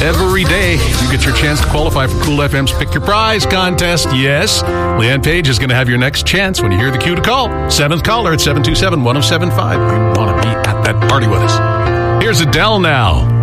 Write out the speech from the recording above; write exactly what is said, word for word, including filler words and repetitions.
every day. You get your chance to qualify for Cool F M's Pick Your Prize contest. Yes, Leanne Page is going to have your next chance when you hear the cue to call. Seventh caller at seven two seven, one oh seven five. You want to be at that party with us. Here's Adele now.